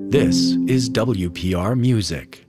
This is WPR Music.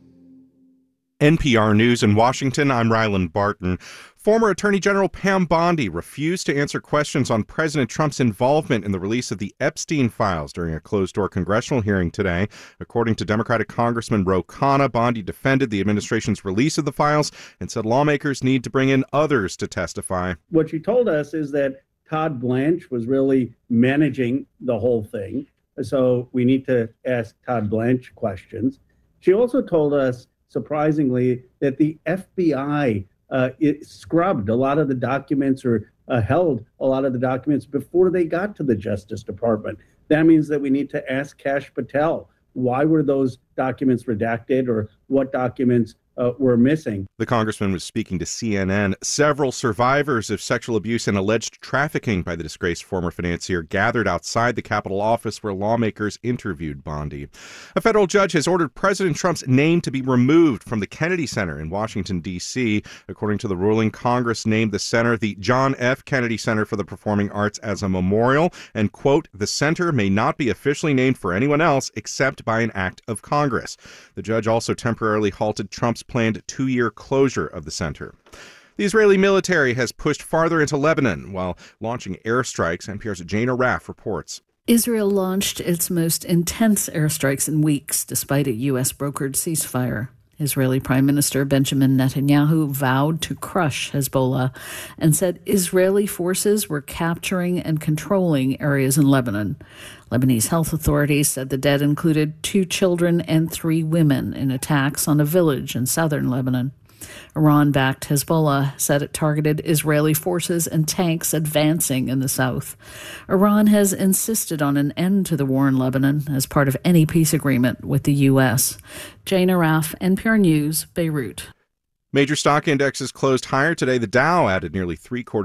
NPR News in Washington, I'm Ryland Barton. Former Attorney General Pam Bondi refused to answer questions on President Trump's involvement in the release of the Epstein files during a closed-door congressional hearing today. According to Democratic Congressman Ro Khanna, Bondi defended the administration's release of the files and said lawmakers need to bring in others to testify. What she told us is that Todd Blanche was really managing the whole thing, so we need to ask Todd Blanche questions. She also told us, surprisingly, that the FBI it scrubbed a lot of the documents or held a lot of the documents before they got to the Justice Department. That means that we need to ask Kash Patel, why were those documents redacted or what documents were missing? The congressman was speaking to CNN. Several survivors of sexual abuse and alleged trafficking by the disgraced former financier gathered outside the Capitol office where lawmakers interviewed Bondi. A federal judge has ordered President Trump's name to be removed from the Kennedy Center in Washington, D.C. According to the ruling, Congress named the center the John F. Kennedy Center for the Performing Arts as a memorial, and, quote, the center may not be officially named for anyone else except by an act of Congress. The judge also temporarily halted Trump's planned 2-year closure of the center. The Israeli military has pushed farther into Lebanon while launching airstrikes. NPR's Jane Arraf reports. Israel launched its most intense airstrikes in weeks, despite a U.S.-brokered ceasefire. Israeli Prime Minister Benjamin Netanyahu vowed to crush Hezbollah and said Israeli forces were capturing and controlling areas in Lebanon. Lebanese health authorities said the dead included 2 children and 3 women in attacks on a village in southern Lebanon. Iran-backed Hezbollah said it targeted Israeli forces and tanks advancing in the south. Iran has insisted on an end to the war in Lebanon as part of any peace agreement with the U.S. Jane Arraf, NPR News, Beirut. Major stock indexes closed higher today. The Dow added nearly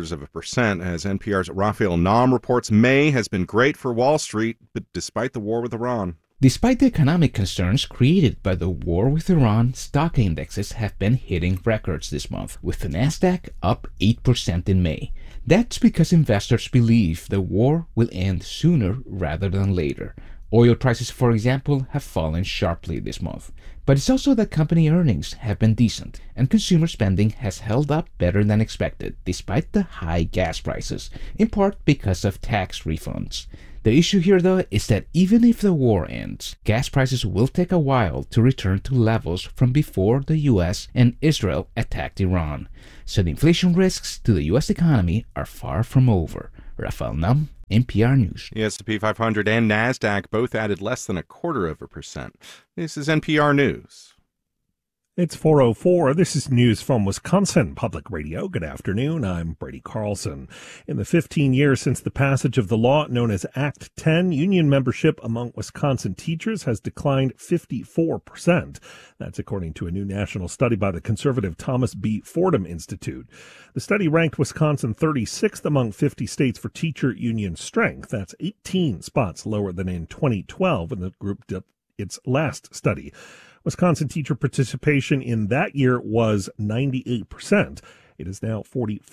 0.75%. As NPR's Raphael Naum reports, May has been great for Wall Street, but despite the war with Iran. Despite the economic concerns created by the war with Iran, stock indexes have been hitting records this month, with the Nasdaq up 8% in May. That's because investors believe the war will end sooner rather than later. Oil prices, for example, have fallen sharply this month. But it's also that company earnings have been decent, and consumer spending has held up better than expected, despite the high gas prices, in part because of tax refunds. The issue here, though, is that even if the war ends, gas prices will take a while to return to levels from before the U.S. and Israel attacked Iran. So the inflation risks to the U.S. economy are far from over. Raphael Naum, NPR News. The S&P 500 and NASDAQ both added less than 0.25%. This is NPR News. It's 4:04. This is news from Wisconsin Public Radio. Good afternoon. I'm Brady Carlson. In the 15 years since the passage of the law known as Act 10, union membership among Wisconsin teachers has declined 54%. That's according to a new national study by the conservative Thomas B. Fordham Institute. The study ranked Wisconsin 36th among 50 states for teacher union strength. That's 18 spots lower than in 2012 when the group did its last study. Wisconsin teacher participation in that year was 98%. It is now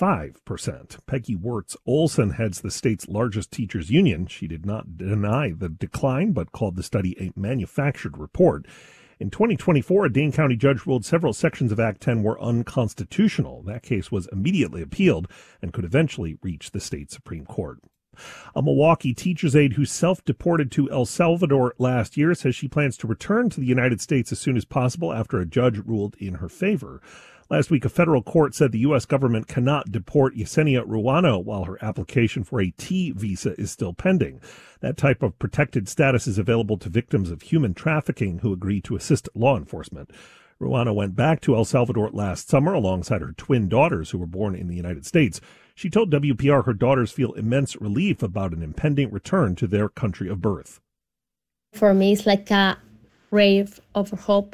45%. Peggy Wirtz Olson heads the state's largest teachers union. She did not deny the decline, but called the study a manufactured report. In 2024, a Dane County judge ruled several sections of Act 10 were unconstitutional. That case was immediately appealed and could eventually reach the state Supreme Court. A Milwaukee teacher's aide who self-deported to El Salvador last year says she plans to return to the United States as soon as possible after a judge ruled in her favor. Last week, a federal court said the U.S. government cannot deport Yesenia Ruano while her application for a T visa is still pending. That type of protected status is available to victims of human trafficking who agree to assist law enforcement. Ruano went back to El Salvador last summer alongside her twin daughters who were born in the United States. She told WPR her daughters feel immense relief about an impending return to their country of birth. For me, it's like a ray of hope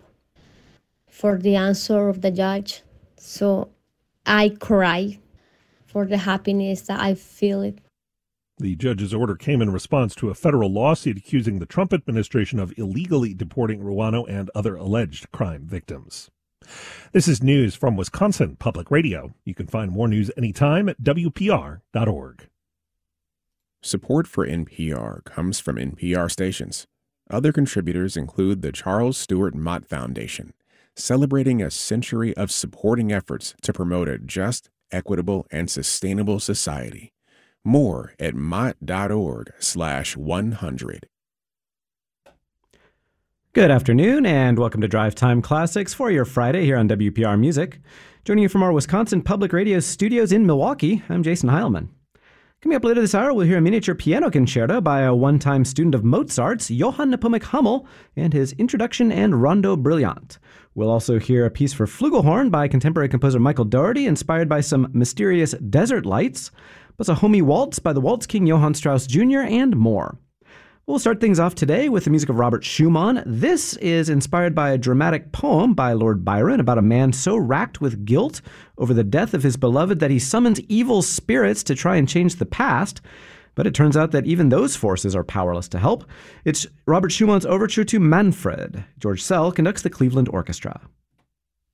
for the answer of the judge. So I cry for the happiness that I feel it. The judge's order came in response to a federal lawsuit accusing the Trump administration of illegally deporting Ruano and other alleged crime victims. This is news from Wisconsin Public Radio. You can find more news anytime at WPR.org. Support for NPR comes from NPR stations. Other contributors include the Charles Stewart Mott Foundation, celebrating a century of supporting efforts to promote a just, equitable, and sustainable society. More at mott.org/100. Good afternoon, and welcome to Drive Time Classics for your Friday here on WPR Music. Joining you from our Wisconsin Public Radio studios in Milwaukee, I'm Jason Heilman. Coming up later this hour, we'll hear a miniature piano concerto by a one-time student of Mozart's, Johann Nepomuk Hummel, and his Introduction and Rondo Brilliant. We'll also hear a piece for flugelhorn by contemporary composer Michael Dougherty, inspired by some mysterious desert lights, plus a homey waltz by the Waltz King Johann Strauss Jr., and more. We'll start things off today with the music of Robert Schumann. This is inspired by a dramatic poem by Lord Byron about a man so racked with guilt over the death of his beloved that he summons evil spirits to try and change the past. But it turns out that even those forces are powerless to help. It's Robert Schumann's overture to Manfred. George Szell conducts the Cleveland Orchestra.